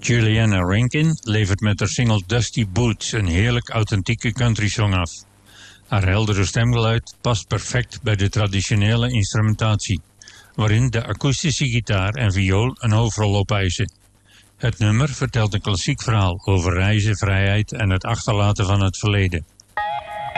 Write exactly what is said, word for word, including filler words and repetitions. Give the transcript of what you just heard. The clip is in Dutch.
Juliana Rankin levert met haar single Dusty Boots een heerlijk authentieke countrysong af. Haar heldere stemgeluid past perfect bij de traditionele instrumentatie, waarin de akoestische gitaar en viool een hoofdrol opeisen. Het nummer vertelt een klassiek verhaal over reizen, vrijheid en het achterlaten van het verleden.